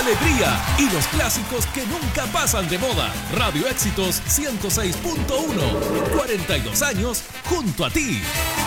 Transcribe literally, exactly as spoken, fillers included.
alegría y los clásicos que nunca pasan de moda. Radio Éxitos ciento seis punto uno, cuarenta y dos años junto a ti.